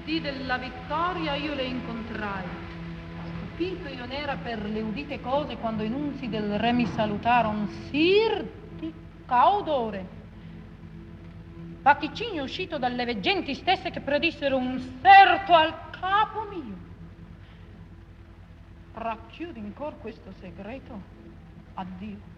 dì della vittoria io le incontrai. Stupito io n'era per le udite cose quando i nunzi del re mi salutaron, sir di caudore. Vaticini uscito dalle veggenti stesse che predissero un serto al capo mio. Racchiudo in cor questo segreto. Addio.